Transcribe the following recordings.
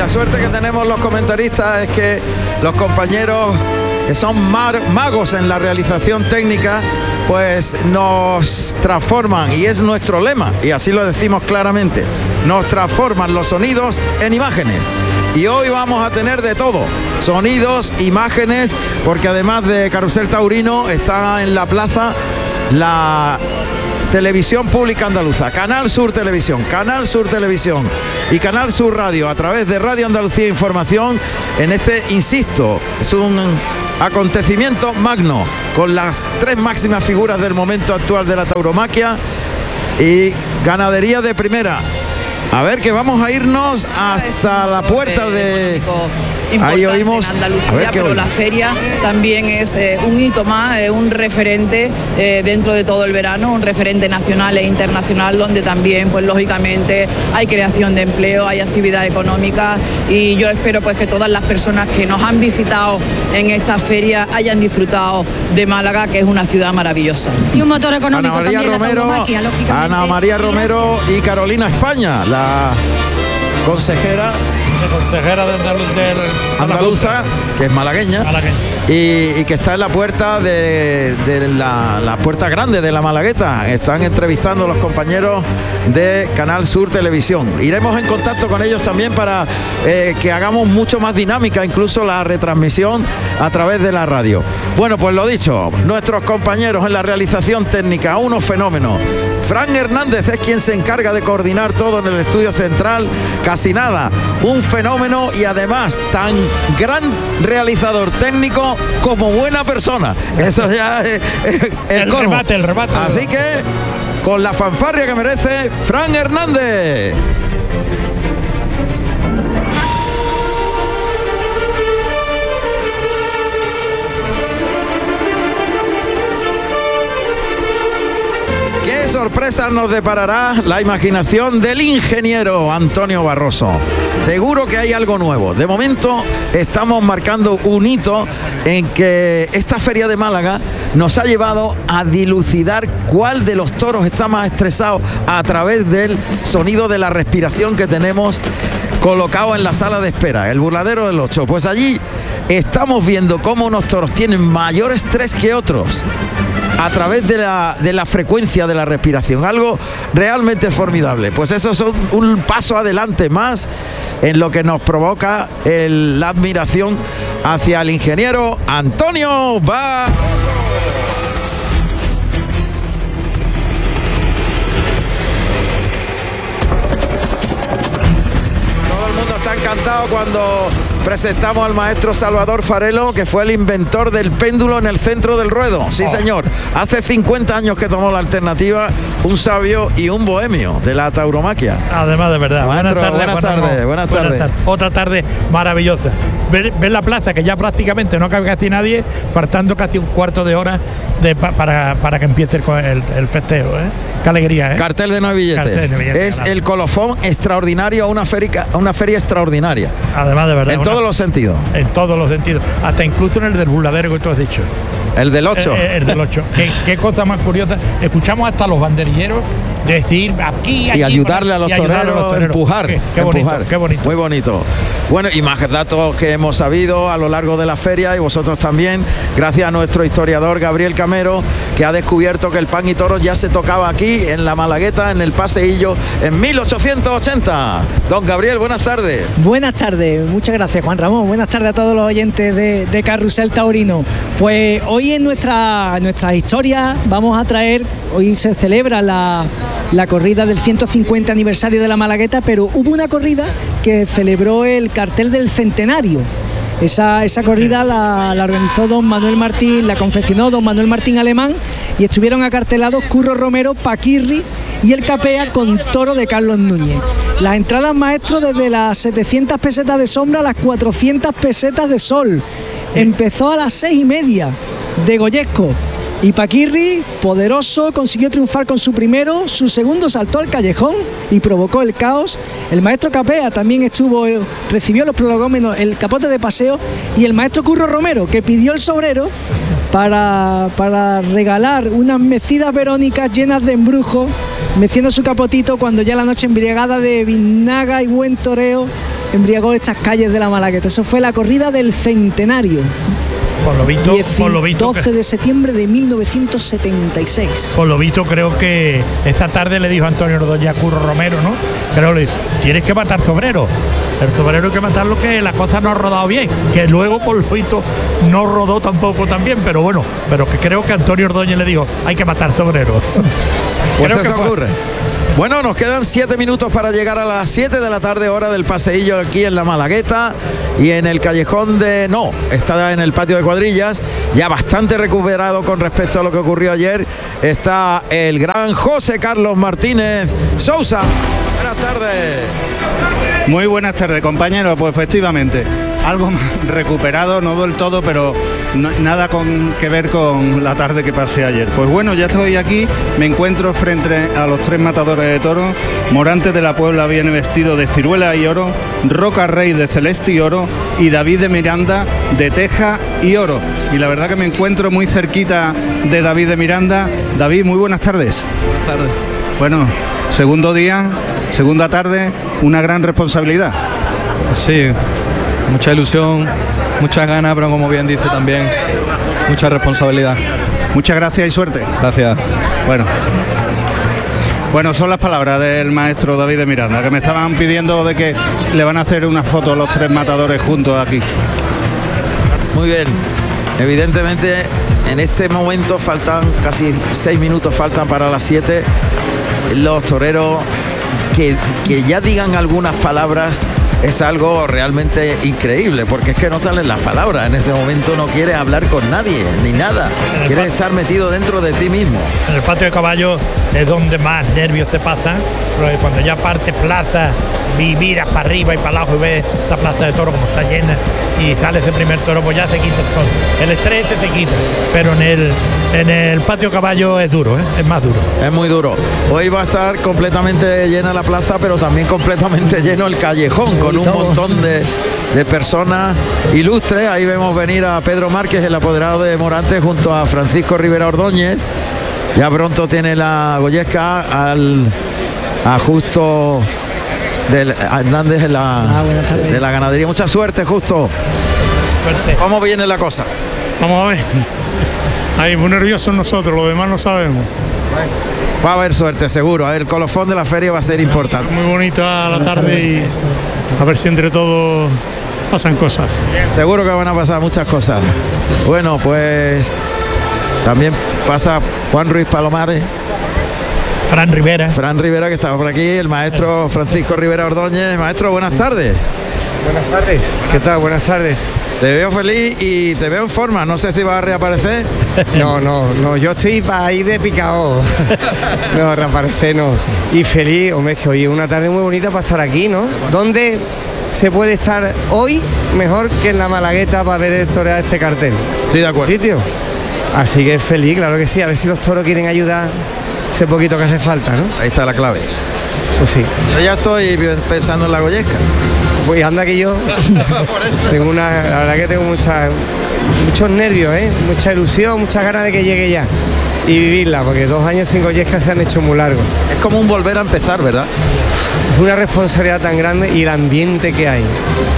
la suerte que tenemos los comentaristas es que los compañeros que son magos en la realización técnica, pues nos transforman, y es nuestro lema, y así lo decimos claramente, nos transforman los sonidos en imágenes. Y hoy vamos a tener de todo, sonidos, imágenes, porque además de Carrusel Taurino está en la plaza la Televisión Pública Andaluza, Canal Sur Televisión y Canal Sur Radio a través de Radio Andalucía Información en este, insisto, es un acontecimiento magno con las tres máximas figuras del momento actual de la tauromaquia y ganadería de primera. A ver, que vamos a irnos hasta la puerta de... Ahí oímos en Andalucía, pero la feria también es un hito más, un referente dentro de todo el verano, un referente nacional e internacional, donde también, pues lógicamente, hay creación de empleo, hay actividad económica, y yo espero pues que todas las personas que nos han visitado en esta feria hayan disfrutado de Málaga, que es una ciudad maravillosa. Y un motor económico Ana María Romero y Carolina España, la consejera de Andaluza, que es malagueña. Y que está en la puerta de la puerta grande de la Malagueta. Están entrevistando a los compañeros de Canal Sur Televisión. Iremos en contacto con ellos también para que hagamos mucho más dinámica incluso la retransmisión a través de la radio. Bueno, pues lo dicho, nuestros compañeros en la realización técnica, unos fenómenos. Fran Hernández es quien se encarga de coordinar todo en el estudio central, casi nada, un fenómeno, y además tan gran realizador técnico como buena persona. Eso ya es el colmo. El remate. Así que, con la fanfarria que merece, Fran Hernández. ¿Qué sorpresas nos deparará la imaginación del ingeniero Antonio Barroso? Seguro que hay algo nuevo. De momento estamos marcando un hito en que esta feria de Málaga nos ha llevado a dilucidar cuál de los toros está más estresado a través del sonido de la respiración que tenemos colocado en la sala de espera, el burladero del 8. Pues allí estamos viendo cómo unos toros tienen mayor estrés que otros a través de la frecuencia de la respiración, algo realmente formidable. Pues eso es un paso adelante más en lo que nos provoca la admiración hacia el ingeniero Antonio Barroso. Todo el mundo está encantado cuando presentamos al maestro Salvador Farelo, que fue el inventor del péndulo en el centro del ruedo. Sí, señor. Hace 50 años que tomó la alternativa, un sabio y un bohemio de la tauromaquia. Además, de verdad. Maestro, buenas tardes. Otra tarde maravillosa. Ver la plaza, que ya prácticamente no cabe casi nadie, faltando casi un cuarto de hora para que empiece el festejo. Qué alegría, Cartel de 9 billetes. Es el colofón extraordinario, una feria extraordinaria. Además, de verdad. En todos los sentidos. En todos los sentidos. Hasta incluso en el del burladero que tú has dicho. El del 8. El del 8. ¿Qué cosa más curiosa? Escuchamos hasta los banderilleros decir aquí y ayudarle a los toreros, empujar. Qué bonito. Muy bonito. Bueno, y más datos que hemos sabido a lo largo de la feria, y vosotros también, gracias a nuestro historiador Gabriel Camero, que ha descubierto que el pan y toros ya se tocaba aquí en la Malagueta, en el Paseillo, en 1880. Don Gabriel, buenas tardes. Buenas tardes, muchas gracias, Juan Ramón. Buenas tardes a todos los oyentes de Carrusel Taurino. Pues hoy en nuestra historia vamos a traer, hoy se celebra la corrida del 150 aniversario de la Malagueta, pero hubo una corrida que celebró el cartel del centenario. Esa corrida la organizó don Manuel Martín, la confeccionó don Manuel Martín Alemán, y estuvieron acartelados Curro Romero, Paquirri y el Capea con toro de Carlos Núñez. Las entradas, maestro, desde las 700 pesetas de sombra a las 400 pesetas de sol. Empezó a las 6:30 de Goyesco. Y Paquirri, poderoso, consiguió triunfar con su primero, su segundo saltó al callejón y provocó el caos. El maestro Capea también recibió los prolegómenos, el capote de paseo, y el maestro Curro Romero, que pidió el sobrero para regalar unas mecidas verónicas llenas de embrujo, meciendo su capotito cuando ya la noche embriagada de vinaga y buen toreo embriagó estas calles de la Malagueta. Eso fue la corrida del centenario. Por lo visto 12 de septiembre de 1976. Por lo visto, creo que esa tarde le dijo Antonio Ordóñez a Curro Romero, ¿no? Creo que tienes que matar sobrero. El sobrero hay que matarlo, que la cosa no ha rodado bien. Que luego, por lo visto, no rodó tampoco tan bien, pero bueno, pero que creo que Antonio Ordóñez le dijo, hay que matar sobrero. Pues eso ocurre. Bueno, nos quedan 7 minutos para llegar a las 7 de la tarde, hora del paseillo aquí en la Malagueta y en el callejón de... No, está en el patio de cuadrillas, ya bastante recuperado con respecto a lo que ocurrió ayer. Está el gran José Carlos Martínez Sousa. Buenas tardes. Muy buenas tardes, compañeros. Pues efectivamente, algo más recuperado, no del todo, pero nada que ver con la tarde que pasé ayer. Pues bueno, ya estoy aquí, me encuentro frente a los 3 matadores de toros. Morante de la Puebla viene vestido de ciruela y oro, Roca Rey de celeste y oro y David de Miranda de teja y oro. Y la verdad que me encuentro muy cerquita de David de Miranda. David, muy buenas tardes. Buenas tardes. Bueno, segundo día, segunda tarde, una gran responsabilidad. Sí, mucha ilusión, muchas ganas, pero como bien dice también, mucha responsabilidad. Muchas gracias y suerte. Gracias. Bueno, son las palabras del maestro David de Miranda, que me estaban pidiendo de que le van a hacer una foto a los 3 matadores juntos aquí. Muy bien. Evidentemente, en este momento faltan casi 6 minutos, faltan para las 7. Los toreros que ya digan algunas palabras es algo realmente increíble, porque es que no salen las palabras. En ese momento no quieres hablar con nadie, ni nada. Quieres estar metido dentro de ti mismo. En el patio de caballos es donde más nervios te pasan, porque cuando ya parte plaza y miras para arriba y para abajo y ves esta plaza de toros como está llena y sale ese primer toro, pues ya se quita todo. El estrés se quita, pero en el patio de caballos es duro, es más duro. Es muy duro. Hoy va a estar completamente llena la plaza, pero también completamente lleno el callejón, con un montón de personas ilustres. Ahí vemos venir a Pedro Márquez, el apoderado de Morante, junto a Francisco Rivera Ordóñez. Ya pronto tiene la Goyesca a Justo Hernández de la ganadería. Mucha suerte, Justo. Suerte. ¿Cómo viene la cosa? Vamos a ver. Ahí muy nerviosos nosotros, los demás no sabemos. Va a haber suerte, seguro. A ver, el colofón de la feria va a ser importante. Muy bonita la tarde y a ver si entre todos pasan cosas. Seguro que van a pasar muchas cosas. Bueno, pues también pasa Juan Ruiz Palomares. Fran Rivera, que estaba por aquí, el maestro Francisco Rivera Ordóñez. Maestro, buenas tardes. Buenas tardes. ¿Qué tal? Buenas tardes. Te veo feliz y te veo en forma. No sé si va a reaparecer. No, yo estoy para ir de picao. No, reaparecer no. Y feliz, hombre, es que hoy es una tarde muy bonita para estar aquí, ¿no? ¿Dónde se puede estar hoy mejor que en la Malagueta para ver torear este cartel? Estoy de acuerdo. ¿Sitio? Así que feliz, claro que sí. A ver si los toros quieren ayudar ese poquito que hace falta, ¿no? Ahí está la clave. Pues sí. Yo ya estoy pensando en la Goyesca. Pues anda que yo tengo la verdad que tengo muchos nervios, mucha ilusión, muchas ganas de que llegue ya y vivirla, porque 2 años sin Goyesca se han hecho muy largos. Es como un volver a empezar, ¿verdad? Es una responsabilidad tan grande y el ambiente que hay,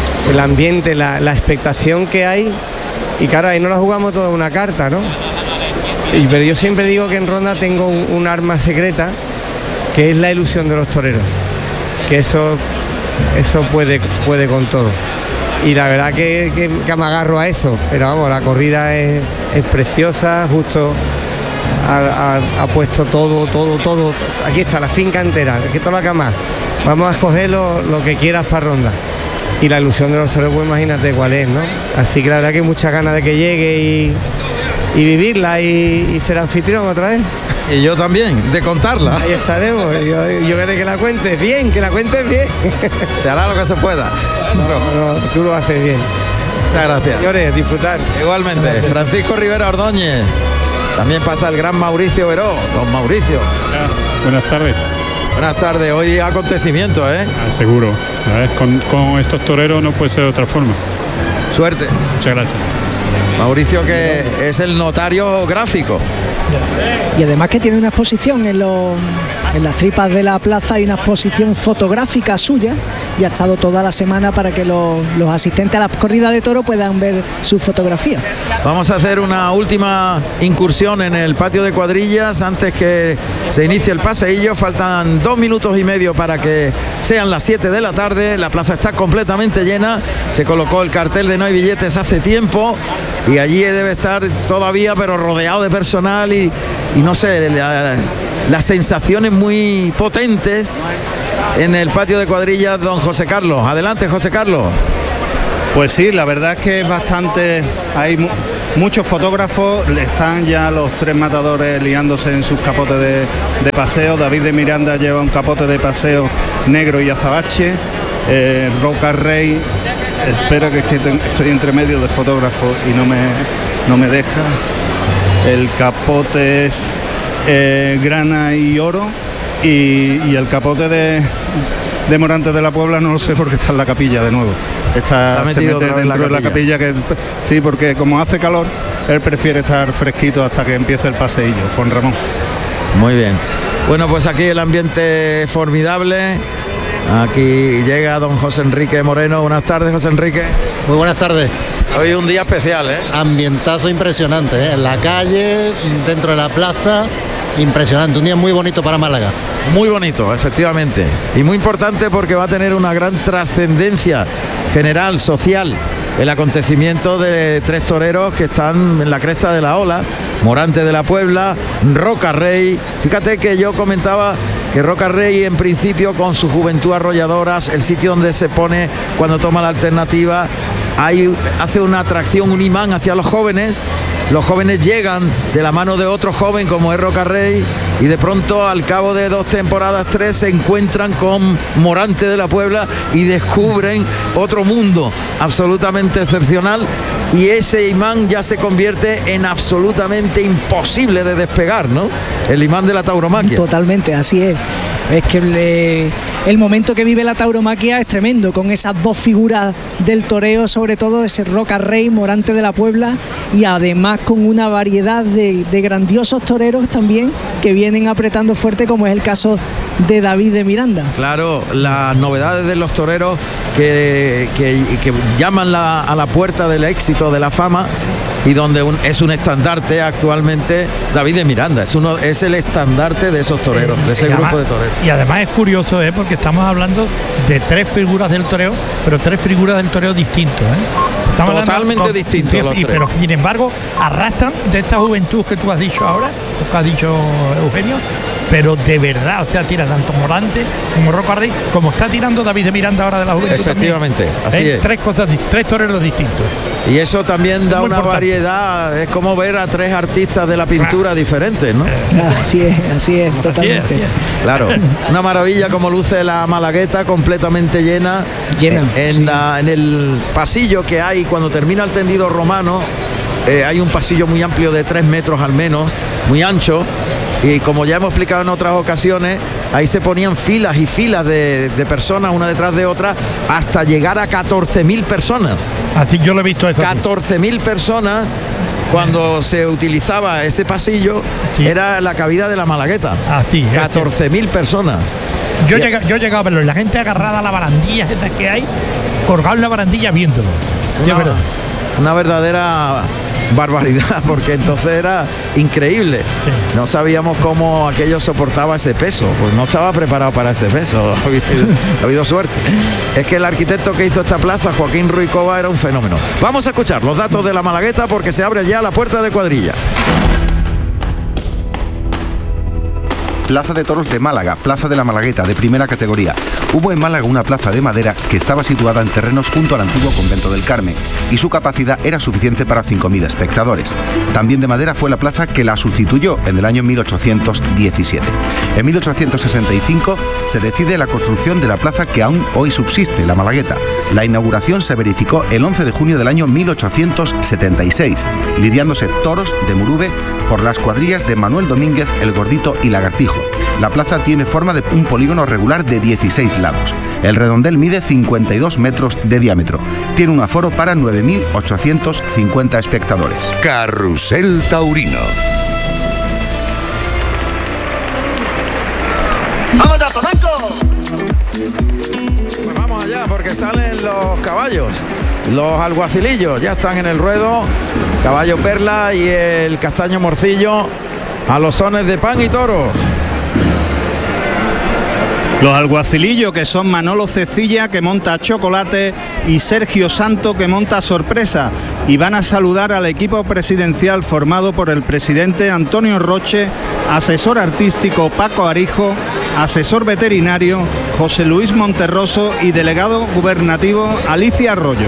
la expectación que hay, y claro, ahí no la jugamos toda una carta, ¿no? Pero yo siempre digo que en Ronda tengo un arma secreta, que es la ilusión de los toreros, que eso puede con todo. Y la verdad que me agarro a eso, pero vamos, la corrida es preciosa. Justo ha puesto todo. Aquí está la finca entera, aquí toda la cama. Vamos a escoger lo que quieras para Ronda. Y la ilusión de los toreros, pues imagínate cuál es, ¿no? Así que la verdad que muchas ganas de que llegue y vivirla y ser anfitrión otra vez. Y yo también, de contarla. Ahí estaremos. Yo de que la cuentes bien, Se hará lo que se pueda. No, tú lo haces bien. Muchas gracias. Señores, disfrutar. Igualmente, Francisco Rivera Ordóñez. También pasa el gran Mauricio Veró. Don Mauricio. Buenas tardes. Buenas tardes. Hoy acontecimiento, ¿eh? Seguro. ¿Sabes? Con estos toreros no puede ser de otra forma. Suerte. Muchas gracias. Mauricio, que es el notario gráfico. Y además que tiene una exposición en las tripas de la plaza, hay una exposición fotográfica suya y ha estado toda la semana para que los asistentes a las corridas de toros puedan ver sus fotografías. Vamos a hacer una última incursión en el patio de cuadrillas antes que se inicie el paseillo. Faltan 2 minutos y medio para que sean las 7 de la tarde. La plaza está completamente llena. Se colocó el cartel de no hay billetes hace tiempo y allí debe estar todavía, pero rodeado de personal y no sé, las sensaciones muy potentes en el patio de cuadrillas. Don José Carlos, adelante, José Carlos. Pues sí, la verdad es que es bastante, hay muchos fotógrafos, están ya los 3 matadores liándose en sus capotes de paseo. David de Miranda lleva un capote de paseo negro y azabache. Roca Rey, espera que estoy entre medio de fotógrafos y no me deja. El capote es grana y oro y el capote de Morante de la Puebla no lo sé porque está en la capilla de nuevo. Se mete dentro de la capilla, que sí, porque como hace calor, él prefiere estar fresquito hasta que empiece el paseillo. Juan Ramón. Muy bien. Bueno, pues aquí el ambiente formidable. Aquí llega don José Enrique Moreno. Buenas tardes, José Enrique. Muy buenas tardes. Hoy un día especial, ¿eh? Ambientazo impresionante, ¿eh? En la calle, dentro de la plaza, impresionante. Un día muy bonito para Málaga. Muy bonito, efectivamente. Y muy importante porque va a tener una gran trascendencia general, social, el acontecimiento de 3 toreros que están en la cresta de la ola. Morante de la Puebla, Roca Rey. Fíjate que yo comentaba que Roca Rey, en principio, con su juventud arrolladora, el sitio donde se pone cuando toma la alternativa, hace una atracción, un imán hacia los jóvenes. Los jóvenes llegan de la mano de otro joven como es Roca Rey y de pronto al cabo de 2 temporadas, 3, se encuentran con Morante de la Puebla y descubren otro mundo absolutamente excepcional, y ese imán ya se convierte en absolutamente imposible de despegar, ¿no? El imán de la tauromaquia. Totalmente, así es. Es que el momento que vive la tauromaquia es tremendo, con esas 2 figuras del toreo, sobre todo ese Roca Rey, Morante de la Puebla, y además con una variedad de grandiosos toreros también que vienen apretando fuerte, como es el caso de David de Miranda. Claro, las novedades de los toreros que llaman a la puerta del éxito, de la fama, y donde es un estandarte actualmente David de Miranda, es el estandarte de esos toreros, de ese grupo de toreros. Y además es curioso, porque estamos hablando de 3 figuras del toreo, pero 3 figuras del toreo distintos, totalmente distintos los 3. Pero sin embargo arrastran de esta juventud que tú has dicho ahora, que ha dicho Eugenio, pero de verdad, o sea, tira tanto Morante como Roca Rey, como está tirando David de Miranda ahora de la juventud. Efectivamente, también. así es. 3 cosas, 3 toreros distintos. Y eso también da una variedad, es como ver a 3 artistas de la pintura diferentes, ¿no? Así es, totalmente. Así es. Claro, una maravilla como luce la Malagueta, completamente llena. En el pasillo que hay cuando termina el tendido romano, hay un pasillo muy amplio de 3 metros al menos, muy ancho. Y como ya hemos explicado en otras ocasiones, ahí se ponían filas y filas de personas, una detrás de otra, hasta llegar a 14.000 personas. Así yo lo he visto. 14.000 personas. Cuando se utilizaba ese pasillo, sí, era la cabida de la Malagueta. 14.000 personas. Yo he llegado a verlo, y la gente agarrada a la barandilla que hay, colgado en la barandilla viéndolo. Una verdadera barbaridad, porque entonces era increíble. Sí. No sabíamos cómo aquello soportaba ese peso, pues no estaba preparado para ese peso. Ha habido suerte. Es que el arquitecto que hizo esta plaza, Joaquín Ruiz Cova, era un fenómeno. Vamos a escuchar los datos de la Malagueta porque se abre ya la puerta de cuadrillas. Plaza de Toros de Málaga, Plaza de la Malagueta, de primera categoría. Hubo en Málaga una plaza de madera que estaba situada en terrenos junto al antiguo convento del Carmen y su capacidad era suficiente para 5.000 espectadores. También de madera fue la plaza que la sustituyó en el año 1817. En 1865 se decide la construcción de la plaza que aún hoy subsiste, la Malagueta. La inauguración se verificó el 11 de junio del año 1876, lidiándose toros de Murube por las cuadrillas de Manuel Domínguez, El Gordito y Lagartijo. La plaza tiene forma de un polígono regular de 16 lados. El redondel mide 52 metros de diámetro. Tiene un aforo para 9.850 espectadores. Carrusel Taurino. Pues vamos porque salen los caballos, los alguacilillos, ya están en el ruedo. Caballo Perla y el Castaño Morcillo a los sones de Pan y Toro. Los alguacilillos, que son Manolo Cecilla, que monta Chocolate, y Sergio Santo, que monta Sorpresa, y van a saludar al equipo presidencial formado por el presidente Antonio Roche, asesor artístico Paco Arijo, asesor veterinario José Luis Monterroso y delegado gubernativo Alicia Arroyo.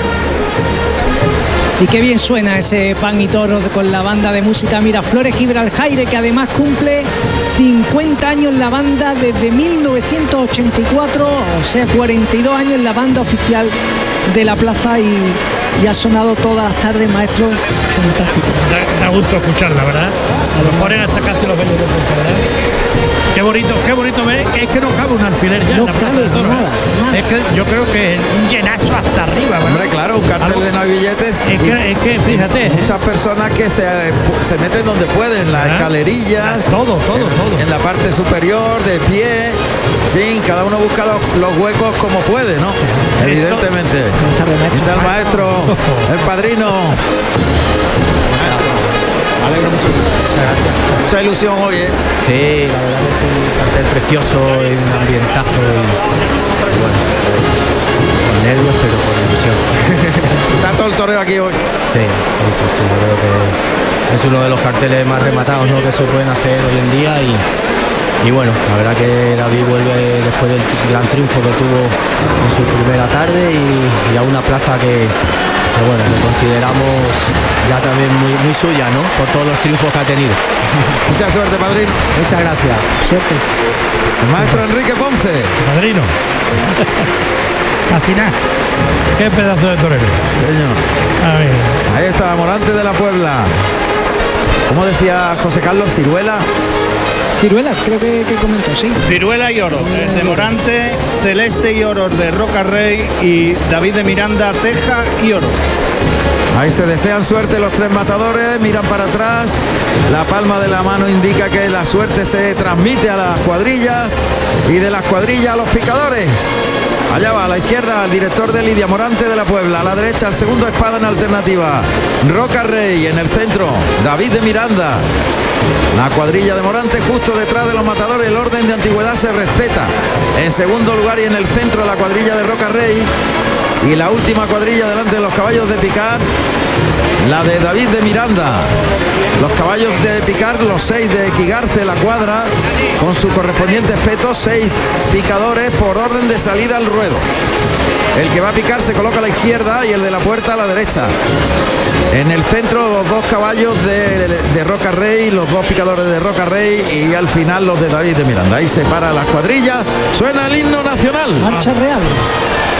Y qué bien suena ese Pan y Toro con la banda de música Miraflores Gibraljaire, que además cumple 50 años la banda desde 1984, o sea, 42 años la banda oficial de la plaza, y ha sonado todas las tardes, maestro, fantástico. Da gusto escucharla, ¿verdad? A lo ponen hasta casi los vellos de punta, ¿verdad? Qué bonito ver, que es que no cabe un alfiler ya no en la plaza de toros. Nada. Es que yo creo que es un llenazo hasta arriba, ¿verdad? Hombre, claro, un cartel de navilletes. Es que fíjate. Muchas personas que se meten donde pueden, las escalerillas. Todo. En la parte superior, de pie. En fin, cada uno busca los huecos como puede, ¿no? Evidentemente. Está el maestro, el padrino. Me alegro mucho. Muchas gracias. Mucha ilusión hoy, ¿eh? Sí, la verdad que es un cartel precioso, y un ambientazo, y bueno, pues, con nervios pero con ilusión. Está todo el toreo aquí hoy. Sí, yo creo que es uno de los carteles más rematados, ¿no?, que se pueden hacer hoy en día, y bueno, la verdad que David vuelve después del gran triunfo que tuvo en su primera tarde, y a una plaza que bueno, lo consideramos ya también muy suya, ¿no?, por todos los triunfos que ha tenido. Mucha suerte, padrino. Muchas gracias. Suerte. El maestro Enrique Ponce. Padrino. Al final, qué pedazo de torero. Señor. Ahí está, Morante de la Puebla. ¿Cómo decía José Carlos? Ciruela. Ciruela, creo que comentó, sí. Ciruela y Oro, de Morante, Celeste y Oro de Roca Rey, y David de Miranda, Teja y Oro. Ahí se desean suerte los tres matadores, miran para atrás, la palma de la mano indica que la suerte se transmite a las cuadrillas, y de las cuadrillas a los picadores. Allá va, a la izquierda, el director de Lidia, Morante de la Puebla. A la derecha, el segundo espada en alternativa, Roca Rey. En el centro, David de Miranda. La cuadrilla de Morante justo detrás de los matadores. El orden de antigüedad se respeta. En segundo lugar y en el centro, la cuadrilla de Roca Rey. Y la última cuadrilla delante de los caballos de picar, la de David de Miranda. Los caballos de picar, los 6 de Equigarce, la cuadra, con su correspondiente espeto, 6 picadores por orden de salida al ruedo. El que va a picar se coloca a la izquierda y el de la puerta a la derecha. En el centro, los 2 caballos de Roca Rey, los 2 picadores de Roca Rey, y al final los de David de Miranda. Ahí se para las cuadrillas, suena el himno nacional. Marcha real.